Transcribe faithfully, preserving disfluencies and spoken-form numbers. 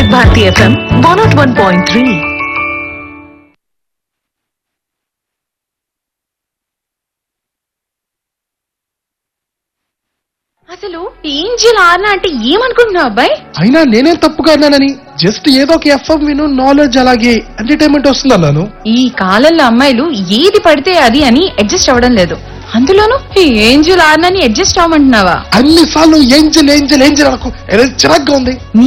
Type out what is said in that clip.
వివిధ Bharati FM one not one point three. అసలు angel ఆర్నా అంటే ఏమనుకుంటున్నావు అబ్బాయి? అయినా నేనేం తప్పుగా అన్నానని, జస్ట్ ఏదో ఒక ఎఫ్ఎం విను, నాలెడ్జ్ అలాగే ఎంటర్టైన్మెంట్ వస్తుంది అన్నాను. ఈ కాలంలో అమ్మాయిలు ఏది పడితే అది అని అడ్జస్ట్ అవ్వడం లేదు. అందులోనూ ఈ ఏంజిల్ ఆర్నాని అడ్జస్ట్ అవ్వమంటున్నావా? అన్ని సార్లు ఏంజల్ ఏంజల్ ఏంజల్ అనుకో, చిరాగ్గా ఉంది.